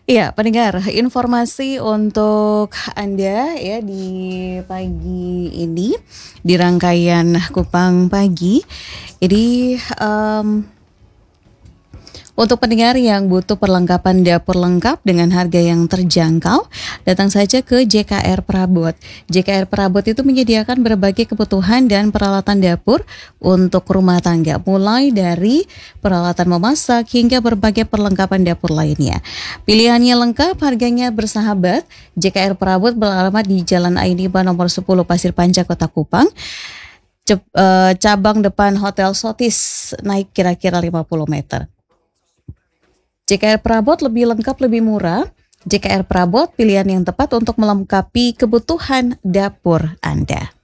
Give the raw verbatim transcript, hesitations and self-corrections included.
Iya, pendengar, informasi untuk Anda ya di pagi ini di rangkaian Kupang Pagi. Jadi em, untuk pendengar yang butuh perlengkapan dapur lengkap dengan harga yang terjangkau, datang saja ke J K R Prabot. J K R Prabot itu menyediakan berbagai kebutuhan dan peralatan dapur untuk rumah tangga, mulai dari peralatan memasak hingga berbagai perlengkapan dapur lainnya. Pilihannya lengkap, harganya bersahabat. J K R Prabot beralamat di Jalan Ainiba nomor sepuluh Pasir Panjang, Kota Kupang. Cep- eh, cabang depan Hotel Sotis, naik kira-kira lima puluh meter. J K R Prabot lebih lengkap, lebih murah. J K R Prabot, pilihan yang tepat untuk melengkapi kebutuhan dapur Anda.